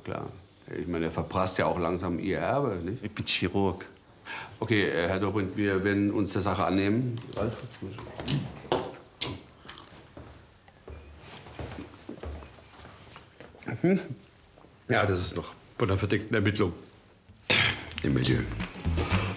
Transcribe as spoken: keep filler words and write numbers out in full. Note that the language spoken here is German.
klar. Ich meine, er verprasst ja auch langsam Ihr Erbe, nicht? Ich bin Chirurg. Okay, äh, Herr Dobrindt, wir werden uns der Sache annehmen. Ralf? Hm? Ja, das ist noch von der verdeckten Ermittlung im Milieu.